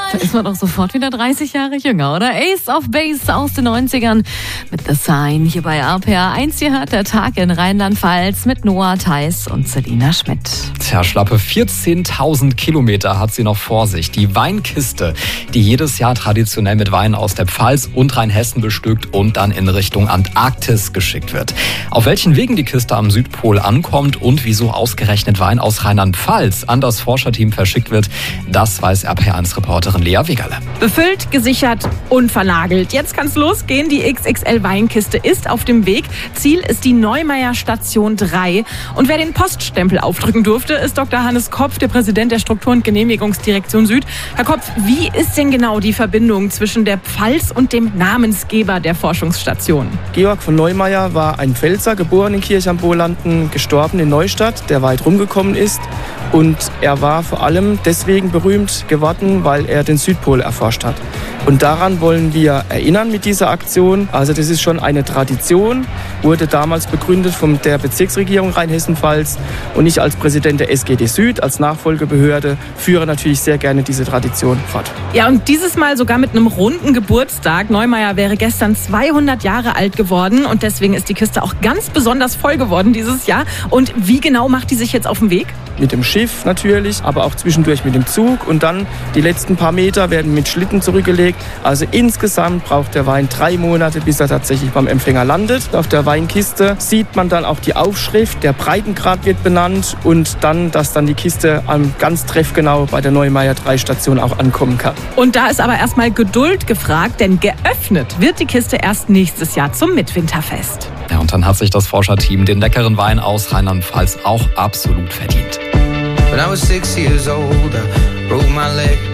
Da ist man doch sofort wieder 30 Jahre jünger, oder? Ace of Base aus den 90ern mit The Sign hier bei RPR 1. Hier hört der Tag in Rheinland-Pfalz mit Noah Theis und Selina Schmidt. Tja, schlappe 14.000 Kilometer hat sie noch vor sich. Die Weinkiste, die jedes Jahr traditionell mit Wein aus der Pfalz und Rheinhessen bestückt und dann in Richtung Antarktis geschickt wird. Auf welchen Wegen die Kiste am Südpol ankommt und wieso ausgerechnet Wein aus Rheinland-Pfalz an das Forscherteam verschickt wird, das weiß RPR1-Reporterin Lea Wigerle. Befüllt, gesichert und vernagelt. Jetzt kann's losgehen. Die XXL-Weinkiste ist auf dem Weg. Ziel ist die Neumeier Station 3. Und wer den Poststempel aufdrücken durfte, ist Dr. Hannes Kopf, der Präsident der Struktur- und Genehmigungsdirektion Süd. Herr Kopf, wie ist denn genau die Verbindung zwischen der Pfalz und dem Namensgeber der Forschungsstation? Georg von Neumeier war ein Pfälzer, geboren in Kirch am Bohlanden, gestorben in Neustadt, der weit rumgekommen ist. Und er war vor allem deswegen berühmt geworden, weil er den Südpol erforscht hat. Und daran wollen wir erinnern mit dieser Aktion. Also das ist schon eine Tradition, wurde damals begründet von der Bezirksregierung Rheinhessen-Pfalz. Und ich als Präsident der SGD Süd, als Nachfolgebehörde, führe natürlich sehr gerne diese Tradition fort. Ja, und dieses Mal sogar mit einem runden Geburtstag. Neumeier wäre gestern 200 Jahre alt geworden und deswegen ist die Kiste auch ganz besonders voll geworden dieses Jahr. Und wie genau macht die sich jetzt auf den Weg? Mit dem Schiff natürlich, aber auch zwischendurch mit dem Zug. Und dann die letzten paar Meter werden mit Schlitten zurückgelegt. Also insgesamt braucht der Wein 3 Monate, bis er tatsächlich beim Empfänger landet. Auf der Weinkiste sieht man dann auch die Aufschrift, der Breitengrad wird benannt und dann, dass dann die Kiste ganz treffgenau bei der Neumeier 3 Station auch ankommen kann. Und da ist aber erstmal Geduld gefragt, denn geöffnet wird die Kiste erst nächstes Jahr zum Mitwinterfest. Ja, und dann hat sich das Forscherteam den leckeren Wein aus Rheinland-Pfalz auch absolut verdient. When I was 6 years old, I broke my leg.